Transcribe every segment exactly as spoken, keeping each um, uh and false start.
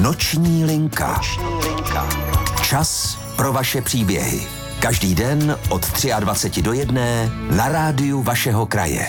Noční linka. Noční linka. Čas pro vaše příběhy. Každý den od dvacet tři do jedné na rádiu vašeho kraje.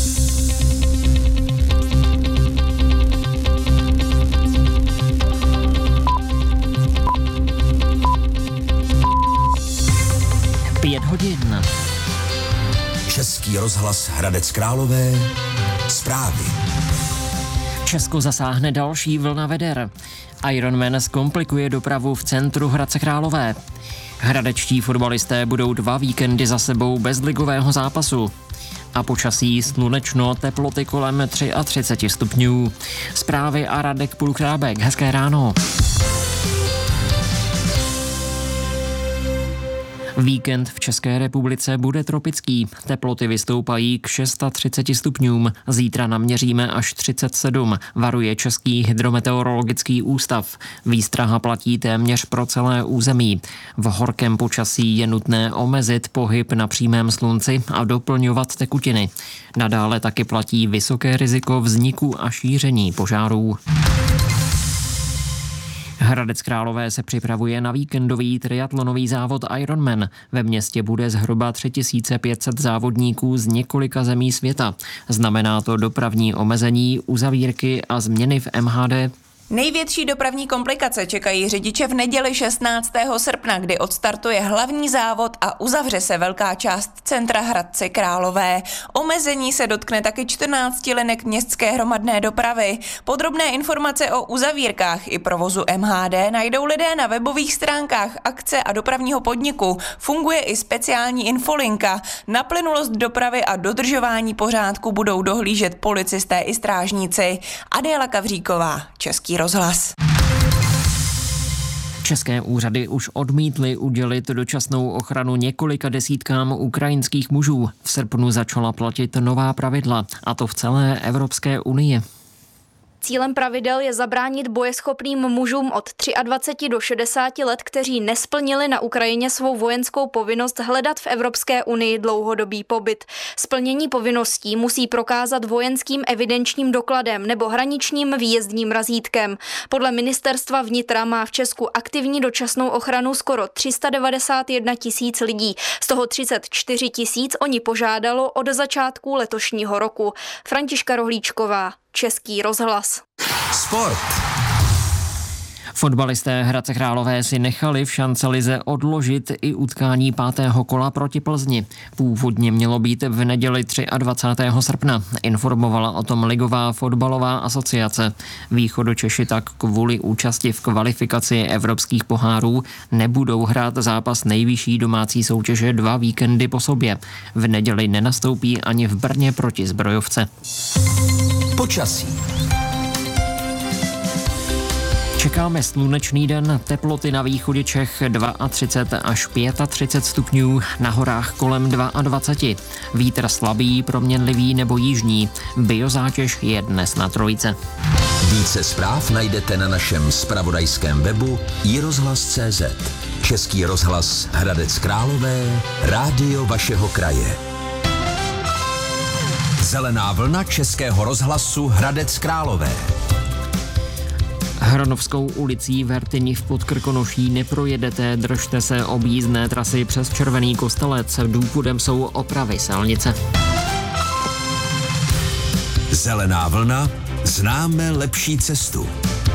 Pět hodin. Český rozhlas Hradec Králové. Zprávy. Česko zasáhne další vlna veder. Ironman zkomplikuje dopravu v centru Hradce Králové. Hradečtí fotbalisté budou dva víkendy za sebou bez ligového zápasu. A počasí slunečno, teploty kolem třicet tři stupňů. Zprávy a Radek Pulkrábek. Hezké ráno. Víkend v České republice bude tropický. Teploty vystoupají k třicet šest stupňům. Zítra naměříme až třicet sedm, varuje Český hydrometeorologický ústav. Výstraha platí téměř pro celé území. V horkém počasí je nutné omezit pohyb na přímém slunci a doplňovat tekutiny. Nadále taky platí vysoké riziko vzniku a šíření požárů. Hradec Králové se připravuje na víkendový triatlonový závod Ironman. Ve městě bude zhruba tři tisíce pět set závodníků z několika zemí světa. Znamená to dopravní omezení, uzavírky a změny v M H D. Největší dopravní komplikace čekají řidiče v neděli šestnáctého srpna, kdy odstartuje hlavní závod a uzavře se velká část centra Hradce Králové. Omezení se dotkne taky čtrnácti linek městské hromadné dopravy. Podrobné informace o uzavírkách i provozu M H D najdou lidé na webových stránkách akce a dopravního podniku. Funguje i speciální infolinka. Na plynulost dopravy a dodržování pořádku budou dohlížet policisté i strážníci. Adéla Kavříková, Český rozhlas. České úřady už odmítly udělit dočasnou ochranu několika desítkám ukrajinských mužů. V srpnu začala platit nová pravidla, a to v celé Evropské unii. Cílem pravidel je zabránit bojeschopným mužům od dvacet tři do šedesáti let, kteří nesplnili na Ukrajině svou vojenskou povinnost hledat v Evropské unii dlouhodobý pobyt. Splnění povinností musí prokázat vojenským evidenčním dokladem nebo hraničním výjezdním razítkem. Podle ministerstva vnitra má v Česku aktivní dočasnou ochranu skoro tři sta devadesát jedna tisíc lidí. Z toho třicet čtyři tisíc oni požádalo od začátku letošního roku. Františka Rohlíčková, Český rozhlas. Sport. Fotbalisté Hradce Králové si nechali v šancelize odložit i utkání pátého kola proti Plzni. Původně mělo být v neděli dvacátého třetího srpna. Informovala o tom Ligová fotbalová asociace. Východočeši tak kvůli účasti v kvalifikaci evropských pohárů nebudou hrát zápas nejvyšší domácí soutěže dva víkendy po sobě. V neděli nenastoupí ani v Brně proti Zbrojovce. Počasí. Čekáme slunečný den, teploty na východě Čech třicet dva až třicet pět stupňů, na horách kolem dvacet dva. Vítr slabý, proměnlivý nebo jižní. Biozátěž je dnes na trojce. Více zpráv najdete na našem zpravodajském webu i rozhlas tečka cé zet. Český rozhlas Hradec Králové, rádio vašeho kraje. Zelená vlna Českého rozhlasu Hradec Králové. Hronovskou ulicí Vertyni v Podkrkonoší neprojedete, držte se objízdné trasy přes Červený Kostelec, důvodem jsou opravy silnice. Zelená vlna, známe lepší cestu.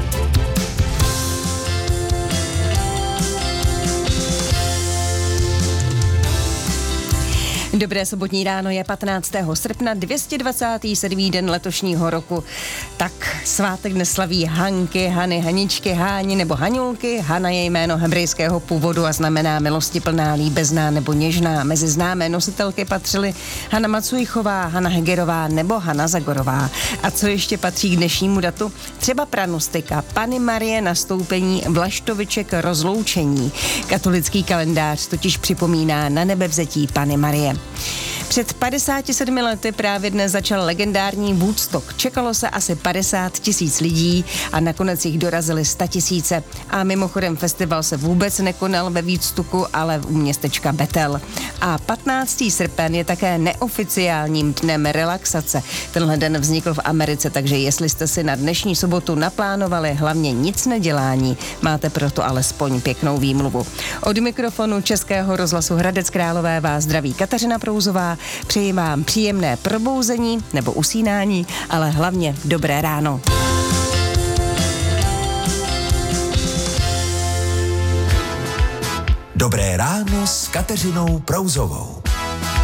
Dobré sobotní ráno, je patnáctého srpna, dvě stě dvacátý sedmý den letošního roku. Tak svátek dnes slaví Hanky, Hany, Haničky, Háni nebo Haňulky. Hana je jméno hebrejského původu a znamená milostiplná, líbezná nebo něžná. Mezi známé nositelky patřily Hana Macujchová, Hana Hegerová nebo Hana Zagorová. A co ještě patří k dnešnímu datu? Třeba pranostika Panny Marie, nastoupení, Vlaštoviček, rozloučení. Katolický kalendář totiž připomíná na nebevzetí Panny Marie. Před padesáti sedmi lety právě dnes začal legendární Woodstock. Čekalo se asi padesát tisíc lidí a nakonec jich dorazili sta tisíce. A mimochodem festival se vůbec nekonal ve Woodstocku, ale u městečka Bethel. A patnáctého srpen je také neoficiálním dnem relaxace. Tenhle den vznikl v Americe, takže jestli jste si na dnešní sobotu naplánovali hlavně nic nedělání, máte proto alespoň pěknou výmluvu. Od mikrofonu Českého rozhlasu Hradec Králové vás zdraví Kateřina Prouzová. Přeji vám příjemné probouzení nebo usínání, ale hlavně dobré ráno. Dobré ráno s Kateřinou Prouzovou.